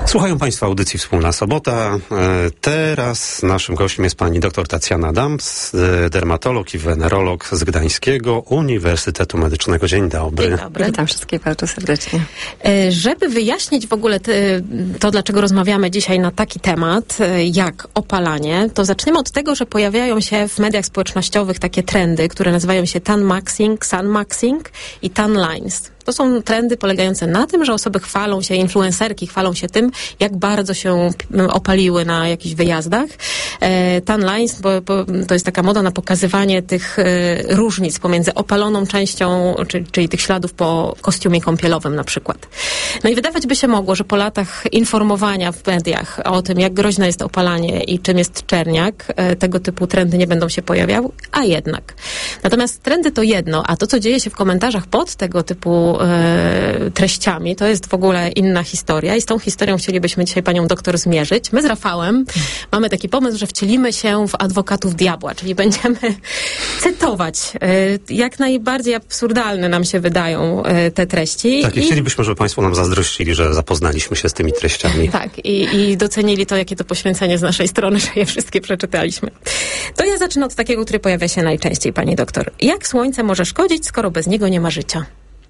Słuchają Państwo audycji Wspólna Sobota. Teraz naszym gościem jest pani dr Tacjana Dams, dermatolog i wenerolog z Gdańskiego Uniwersytetu Medycznego. Dzień dobry. Dzień dobry. Witam wszystkich bardzo serdecznie. Żeby wyjaśnić w ogóle to, dlaczego rozmawiamy dzisiaj na taki temat, jak opalanie, to zaczniemy od tego, że pojawiają się w mediach społecznościowych takie trendy, które nazywają się tan maxing, sun maxing i tan lines. To są trendy polegające na tym, że osoby chwalą się, influencerki chwalą się tym, jak bardzo się opaliły na jakichś wyjazdach. Tan lines, bo to jest taka moda na pokazywanie tych różnic pomiędzy opaloną częścią, czyli tych śladów po kostiumie kąpielowym na przykład. No i wydawać by się mogło, że po latach informowania w mediach o tym, jak groźne jest opalanie i czym jest czerniak, tego typu trendy nie będą się pojawiały, a jednak. Natomiast trendy to jedno, a to, co dzieje się w komentarzach pod tego typu treściami, to jest w ogóle inna historia i z tą historią chcielibyśmy dzisiaj panią doktor zmierzyć. My z Rafałem mamy taki pomysł, że wcielimy się w adwokatów diabła, czyli będziemy cytować. Jak najbardziej absurdalne nam się wydają te treści. Tak, i chcielibyśmy, żeby państwo nam zazdrościli, że zapoznaliśmy się z tymi treściami. Tak, i docenili to, jakie to poświęcenie z naszej strony, że je wszystkie przeczytaliśmy. To ja zacznę od takiego, który pojawia się najczęściej, pani doktor. Jak słońce może szkodzić, skoro bez niego nie ma życia?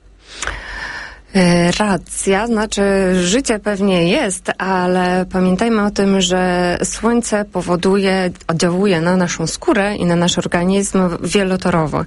Racja, znaczy życie pewnie jest, ale pamiętajmy o tym, że słońce oddziałuje na naszą skórę i na nasz organizm wielotorowo.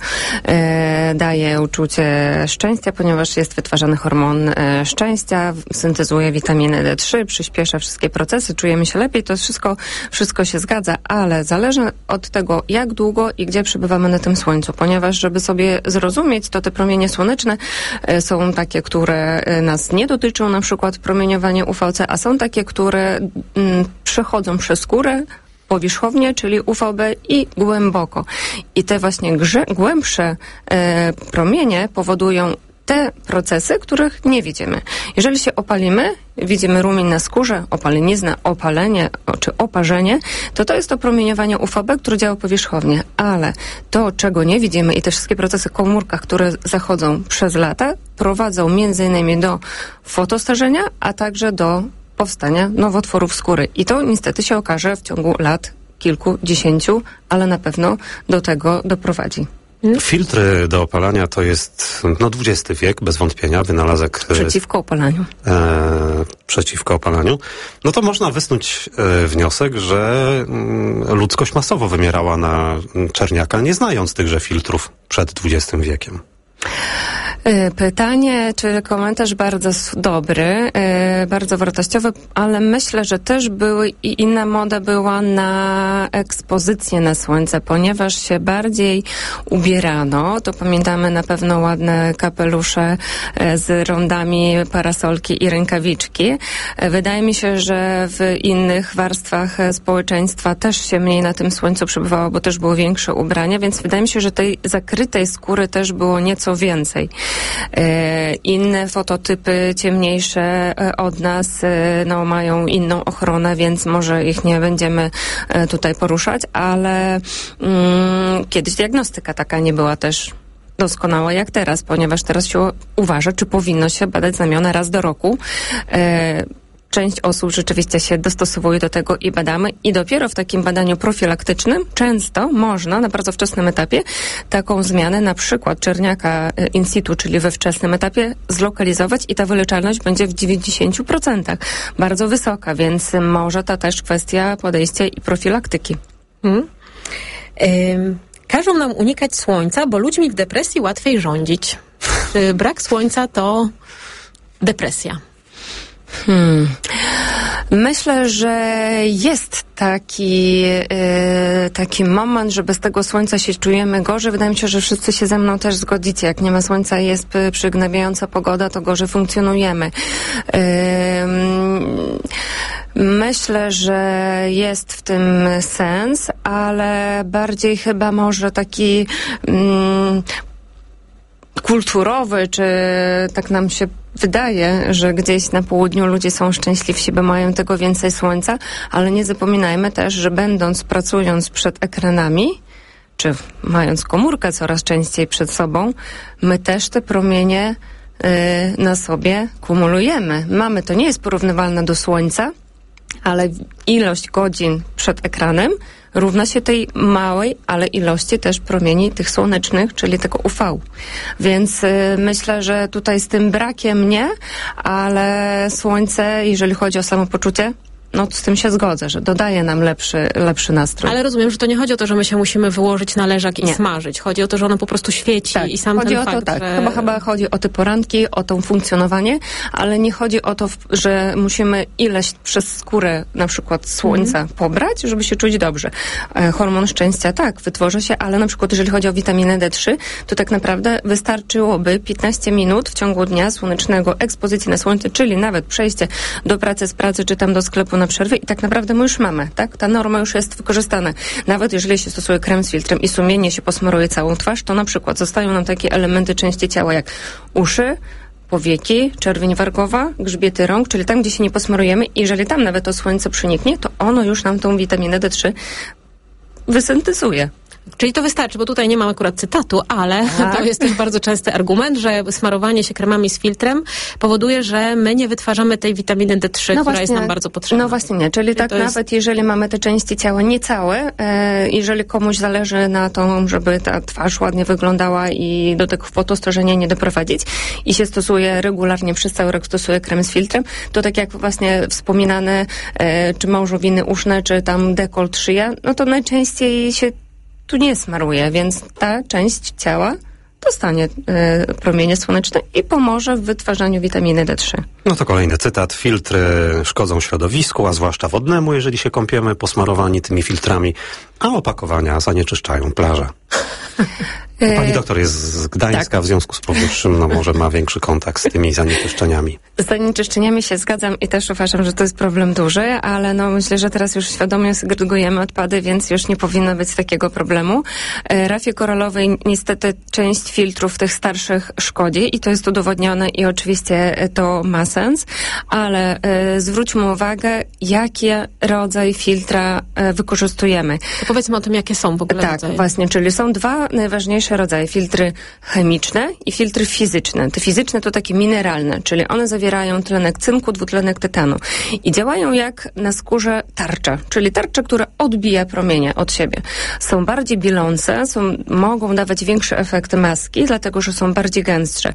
Daje uczucie szczęścia, ponieważ jest wytwarzany hormon szczęścia, syntezuje witaminę D3, przyspiesza wszystkie procesy, czujemy się lepiej, to wszystko się zgadza, ale zależy od tego, jak długo i gdzie przebywamy na tym słońcu, ponieważ żeby sobie zrozumieć, to te promienie słoneczne są takie, które nas nie dotyczą, na przykład promieniowanie UVC, a są takie, które przechodzą przez skórę, powierzchownie, czyli UVB i głęboko. I te właśnie głębsze promienie powodują te procesy, których nie widzimy. Jeżeli się opalimy, widzimy rumień na skórze, opaleniznę, opalenie czy oparzenie, to jest to promieniowanie UVB, które działa powierzchownie. Ale to, czego nie widzimy i te wszystkie procesy w komórkach, które zachodzą przez lata, prowadzą m.in. do fotostarzenia, a także do powstania nowotworów skóry. I to niestety się okaże w ciągu lat kilkudziesięciu, ale na pewno do tego doprowadzi. Filtry do opalania to jest XX wiek, bez wątpienia, wynalazek przeciwko opalaniu. Przeciwko opalaniu. No to można wysnuć wniosek, że ludzkość masowo wymierała na czerniaka, nie znając tychże filtrów przed XX wiekiem. Pytanie, czy komentarz bardzo dobry, bardzo wartościowy, ale myślę, że też inna moda była na ekspozycję na słońce, ponieważ się bardziej ubierano, to pamiętamy na pewno ładne kapelusze z rondami, parasolki i rękawiczki. Wydaje mi się, że w innych warstwach społeczeństwa też się mniej na tym słońcu przebywało, bo też było większe ubrania, więc wydaje mi się, że tej zakrytej skóry też było nieco więcej. Inne fototypy ciemniejsze od nas mają inną ochronę, więc może ich nie będziemy tutaj poruszać, ale kiedyś diagnostyka taka nie była też doskonała jak teraz, ponieważ teraz się uważa, czy powinno się badać znamiona raz do roku. Część osób rzeczywiście się dostosowuje do tego i badamy i dopiero w takim badaniu profilaktycznym często można na bardzo wczesnym etapie taką zmianę, na przykład czerniaka in situ, czyli we wczesnym etapie zlokalizować i ta wyleczalność będzie w 90%. Bardzo wysoka, więc może to też kwestia podejścia i profilaktyki. Każą nam unikać słońca, bo ludźmi w depresji łatwiej rządzić. Brak słońca to depresja. Myślę, że jest taki moment, że bez tego słońca się czujemy gorzej. Wydaje mi się, że wszyscy się ze mną też zgodzicie. Jak nie ma słońca, jest przygnębiająca pogoda, to gorzej funkcjonujemy. Myślę, że jest w tym sens, ale bardziej chyba może taki kulturowy, czy tak nam się wydaje, że gdzieś na południu ludzie są szczęśliwsi, bo mają tego więcej słońca, ale nie zapominajmy też, że pracując przed ekranami, czy mając komórkę coraz częściej przed sobą, my też te promienie na sobie kumulujemy. To nie jest porównywalne do słońca, ale ilość godzin przed ekranem równa się tej małej, ale ilości też promieni tych słonecznych, czyli tego UV. Więc myślę, że tutaj z tym brakiem nie, ale słońce, jeżeli chodzi o samopoczucie, z tym się zgodzę, że dodaje nam lepszy nastrój. Ale rozumiem, że to nie chodzi o to, że my się musimy wyłożyć na leżak i smażyć. Chodzi o to, że ono po prostu świeci i sam chodzi ten o fakt, to, tak. że... Chyba chodzi o te poranki, o to funkcjonowanie, ale nie chodzi o to, że musimy ileś przez skórę na przykład słońca pobrać, żeby się czuć dobrze. Hormon szczęścia wytworzy się, ale na przykład jeżeli chodzi o witaminę D3, to tak naprawdę wystarczyłoby 15 minut w ciągu dnia słonecznego ekspozycji na słońce, czyli nawet przejście do pracy, z pracy, czy tam do sklepu na przerwie i tak naprawdę my już mamy, tak? Ta norma już jest wykorzystana. Nawet jeżeli się stosuje krem z filtrem i sumiennie się posmaruje całą twarz, to na przykład zostają nam takie elementy części ciała jak uszy, powieki, czerwień wargowa, grzbiety rąk, czyli tam, gdzie się nie posmarujemy i jeżeli tam nawet to słońce przeniknie, to ono już nam tą witaminę D3 wysyntetyzuje. Czyli to wystarczy, bo tutaj nie mam akurat cytatu, ale to jest też bardzo częsty argument, że smarowanie się kremami z filtrem powoduje, że my nie wytwarzamy tej witaminy D3, która jest nam bardzo potrzebna. No właśnie nie, czyli tak nawet jeżeli mamy te części ciała niecałe, jeżeli komuś zależy na to, żeby ta twarz ładnie wyglądała i do tego fotostarzeenia nie doprowadzić i się stosuje regularnie, przez cały rok stosuje krem z filtrem, to tak jak właśnie wspominane, czy małżowiny uszne, czy tam dekolt, szyja, to najczęściej się tu nie smaruje, więc ta część ciała dostanie promienie słoneczne i pomoże w wytwarzaniu witaminy D3. No to kolejny cytat. Filtry szkodzą środowisku, a zwłaszcza wodnemu, jeżeli się kąpiemy posmarowani tymi filtrami, a opakowania zanieczyszczają plażę. Pani doktor jest z Gdańska, w związku z powyższym może ma większy kontakt z tymi zanieczyszczeniami. Z zanieczyszczeniami się zgadzam i też uważam, że to jest problem duży, ale myślę, że teraz już świadomie segregujemy odpady, więc już nie powinno być takiego problemu. Rafie koralowej niestety część filtrów tych starszych szkodzi i to jest udowodnione i oczywiście to ma sens, ale zwróćmy uwagę, jaki rodzaj filtra wykorzystujemy. To powiedzmy o tym, jakie są w ogóle rodzaje. Tak, właśnie, czyli są dwa najważniejsze rodzaje. Filtry chemiczne i filtry fizyczne. Te fizyczne to takie mineralne, czyli one zawierają tlenek cynku, dwutlenek tytanu i działają jak na skórze tarcza, czyli tarcza, która odbija promienie od siebie. Są bardziej bielące, mogą dawać większe efekty maski, dlatego, że są bardziej gęstsze.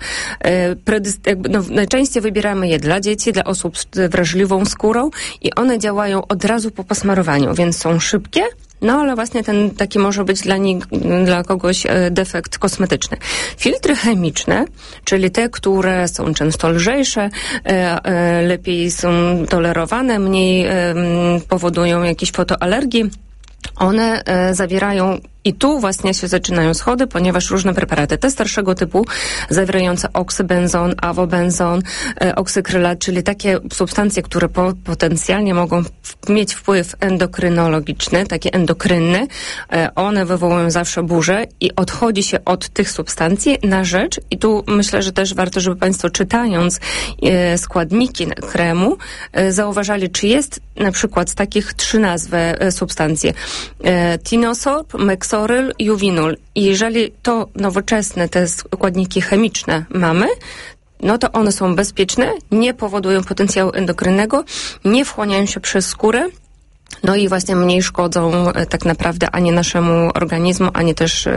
Najczęściej wybieramy je dla dzieci, dla osób z wrażliwą skórą i one działają od razu po posmarowaniu, więc są szybkie, ale właśnie ten taki może być dla kogoś defekt kosmetyczny. Filtry chemiczne, czyli te, które są często lżejsze, lepiej są tolerowane, mniej powodują jakieś fotoalergii, one zawierają i tu właśnie się zaczynają schody, ponieważ różne preparaty, te starszego typu, zawierające oksybenzon, awobenzon, oksykrylat, czyli takie substancje, które potencjalnie mogą mieć wpływ endokrynologiczny, takie endokrynny, one wywołują zawsze burzę i odchodzi się od tych substancji na rzecz, i tu myślę, że też warto, żeby Państwo czytając składniki kremu, zauważali, czy jest na przykład z takich 3 nazwy substancje. Tinosorb, Mexoryl, Juvinul. I jeżeli to nowoczesne, te składniki chemiczne mamy, to one są bezpieczne, nie powodują potencjału endokrynnego, nie wchłaniają się przez skórę, i właśnie mniej szkodzą tak naprawdę ani naszemu organizmu, ani też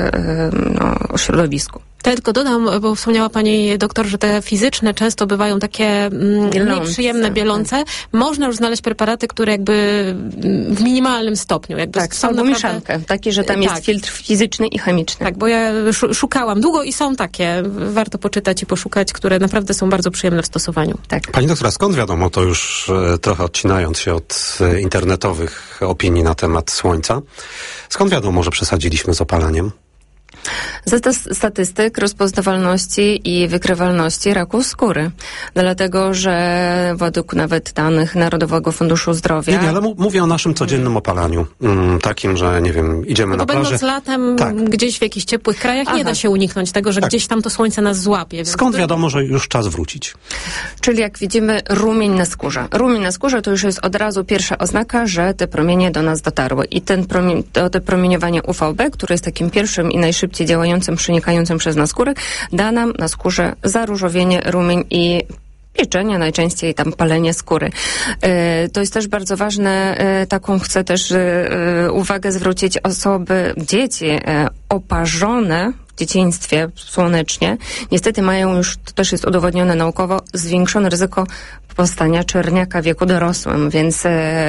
środowisku. Tylko dodam, bo wspomniała pani doktor, że te fizyczne często bywają takie nieprzyjemne, bielące. Można już znaleźć preparaty, które jakby w minimalnym stopniu. Są albo mieszankę. Takie, że tam jest filtr fizyczny i chemiczny. Tak, bo ja szukałam długo i są takie. Warto poczytać i poszukać, które naprawdę są bardzo przyjemne w stosowaniu. Tak. Pani doktora, skąd wiadomo, to już trochę odcinając się od internetowych opinii na temat słońca, skąd wiadomo, że przesadziliśmy z opalaniem? Ze statystyk rozpoznawalności i wykrywalności raku skóry. Dlatego, że według nawet danych Narodowego Funduszu Zdrowia... Nie, ale mówię o naszym codziennym opalaniu. Takim, że nie wiem, idziemy na plażę. Będąc latem gdzieś w jakichś ciepłych krajach nie da się uniknąć tego, że gdzieś tam to słońce nas złapie. Skąd wiadomo, że już czas wrócić? Czyli jak widzimy rumień na skórze. Rumień na skórze to już jest od razu pierwsza oznaka, że te promienie do nas dotarły. I te promieniowanie UVB, które jest takim pierwszym i najszybszym szybciej działającym, przenikającym przez naskórek, da nam na skórze zaróżowienie, rumień i pieczenie, najczęściej tam palenie skóry. To jest też bardzo ważne, taką chcę też uwagę zwrócić dzieci oparzone w dzieciństwie słonecznie, niestety mają już, to też jest udowodnione naukowo, zwiększone ryzyko powstania czerniaka w wieku dorosłym, więc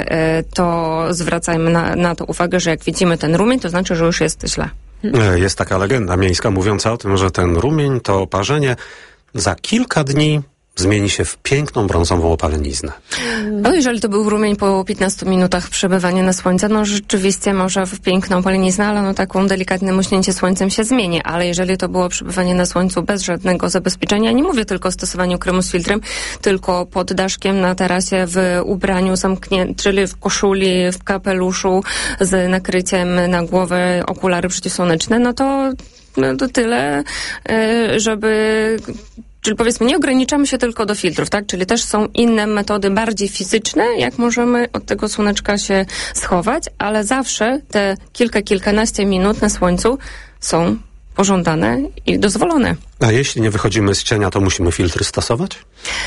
to zwracajmy na to uwagę, że jak widzimy ten rumień, to znaczy, że już jest źle. Jest taka legenda miejska mówiąca o tym, że ten rumień, to oparzenie za kilka dni zmieni się w piękną brązową opaleniznę. No, jeżeli to był rumień po 15 minutach przebywania na słońcu, no rzeczywiście może w piękną opaleniznę, ale no taką delikatne muśnięcie słońcem się zmieni. Ale jeżeli to było przebywanie na słońcu bez żadnego zabezpieczenia, nie mówię tylko o stosowaniu kremu z filtrem, tylko pod daszkiem na tarasie w ubraniu zamkniętym, czyli w koszuli, w kapeluszu z nakryciem na głowę, okulary przeciwsłoneczne, no to tyle, żeby... Czyli powiedzmy, nie ograniczamy się tylko do filtrów, tak? Czyli też są inne metody bardziej fizyczne, jak możemy od tego słoneczka się schować, ale zawsze te kilkanaście minut na słońcu są pożądane i dozwolone. A jeśli nie wychodzimy z cienia, to musimy filtry stosować?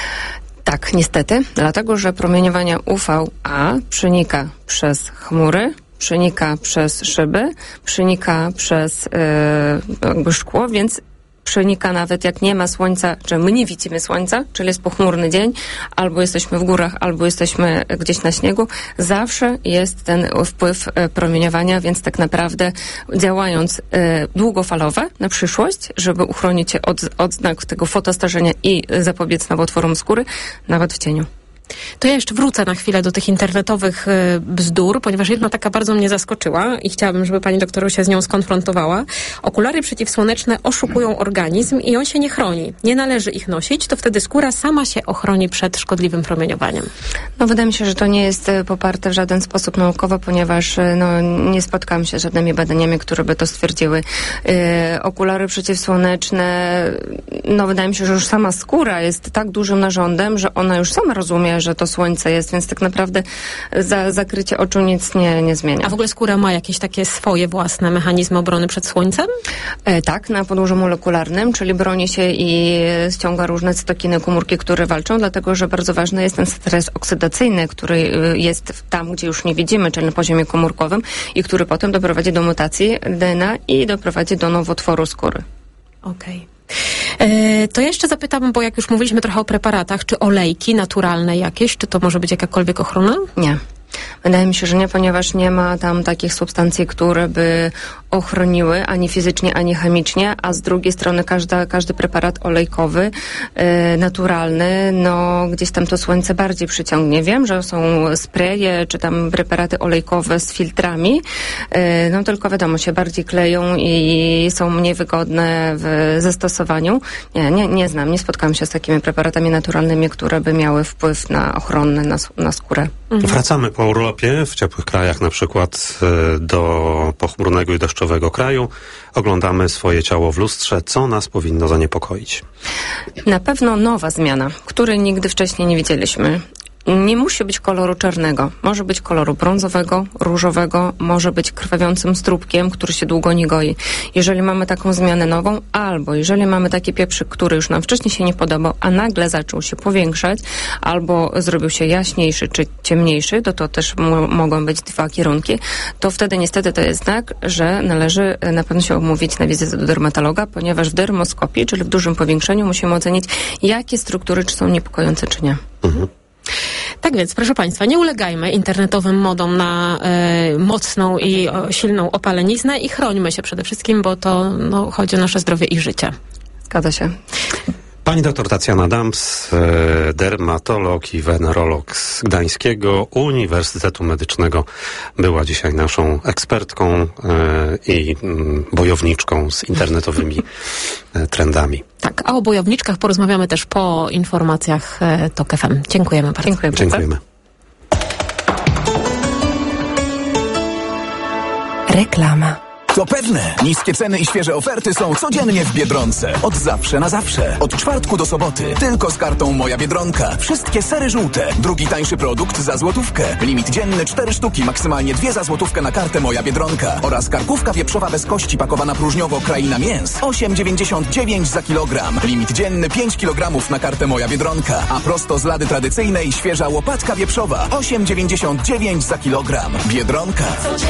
Tak, niestety, dlatego że promieniowanie UVA przenika przez chmury, przenika przez szyby, przenika przez jakby szkło, więc przenika nawet jak nie ma słońca, czy my nie widzimy słońca, czyli jest pochmurny dzień, albo jesteśmy w górach, albo jesteśmy gdzieś na śniegu, zawsze jest ten wpływ promieniowania, więc tak naprawdę działając długofalowe na przyszłość, żeby uchronić się od znaków tego fotostarzenia i zapobiec nowotworom skóry, nawet w cieniu. To ja jeszcze wrócę na chwilę do tych internetowych bzdur, ponieważ jedna taka bardzo mnie zaskoczyła i chciałabym, żeby pani doktor się z nią skonfrontowała. Okulary przeciwsłoneczne oszukują organizm i on się nie chroni. Nie należy ich nosić, to wtedy skóra sama się ochroni przed szkodliwym promieniowaniem. No wydaje mi się, że to nie jest poparte w żaden sposób naukowo, ponieważ nie spotkałam się z żadnymi badaniami, które by to stwierdziły. Okulary przeciwsłoneczne, wydaje mi się, że już sama skóra jest tak dużym narządem, że ona już sama rozumie, że to słońce jest, więc tak naprawdę zakrycie oczu nic nie zmienia. A w ogóle skóra ma jakieś takie swoje własne mechanizmy obrony przed słońcem? Tak, na podłożu molekularnym, czyli broni się i ściąga różne cytokiny, komórki, które walczą, dlatego że bardzo ważny jest ten stres oksydacyjny, który jest tam, gdzie już nie widzimy, czyli na poziomie komórkowym i który potem doprowadzi do mutacji DNA i doprowadzi do nowotworu skóry. Okej. To jeszcze zapytam, bo jak już mówiliśmy trochę o preparatach, czy olejki naturalne jakieś, czy to może być jakakolwiek ochrona? Nie. Wydaje mi się, że nie, ponieważ nie ma tam takich substancji, które by ochroniły ani fizycznie, ani chemicznie, a z drugiej strony każdy preparat olejkowy, naturalny, gdzieś tam to słońce bardziej przyciągnie. Wiem, że są spreje, czy tam preparaty olejkowe z filtrami, tylko wiadomo, się bardziej kleją i są mniej wygodne w zastosowaniu. Nie znam, nie spotkałam się z takimi preparatami naturalnymi, które by miały wpływ na ochronny na skórę. Wracamy po urlopie w ciepłych krajach, na przykład do pochmurnego i deszczowego kraju. Oglądamy swoje ciało w lustrze. Co nas powinno zaniepokoić? Na pewno nowa zmiana, której nigdy wcześniej nie widzieliśmy. Nie musi być koloru czarnego. Może być koloru brązowego, różowego, może być krwawiącym strupkiem, który się długo nie goi. Jeżeli mamy taką zmianę nową, albo jeżeli mamy taki pieprzyk, który już nam wcześniej się nie podobał, a nagle zaczął się powiększać, albo zrobił się jaśniejszy czy ciemniejszy, to też mogą być dwa kierunki, to wtedy niestety to jest znak, że należy na pewno się umówić na wizytę do dermatologa, ponieważ w dermoskopii, czyli w dużym powiększeniu, musimy ocenić, jakie struktury czy są niepokojące, czy nie. Mhm. Tak więc, proszę Państwa, nie ulegajmy internetowym modom na mocną i silną opaleniznę i chrońmy się przede wszystkim, bo to chodzi o nasze zdrowie i życie. Zgadza się. Pani doktor Tacjana Dams, dermatolog i wenerolog z Gdańskiego Uniwersytetu Medycznego, była dzisiaj naszą ekspertką i bojowniczką z internetowymi trendami. Tak, a o bojowniczkach porozmawiamy też po informacjach TOK FM. Dziękujemy bardzo. Dziękujemy. Reklama. To pewne. Niskie ceny i świeże oferty są codziennie w Biedronce. Od zawsze na zawsze. Od czwartku do soboty. Tylko z kartą Moja Biedronka. Wszystkie sery żółte. Drugi tańszy produkt za złotówkę. Limit dzienny 4 sztuki, maksymalnie 2 za złotówkę na kartę Moja Biedronka. Oraz karkówka wieprzowa bez kości pakowana próżniowo Kraina Mięs. 8,99 za kilogram. Limit dzienny 5 kg na kartę Moja Biedronka. A prosto z lady tradycyjnej świeża łopatka wieprzowa. 8,99 za kilogram. Biedronka.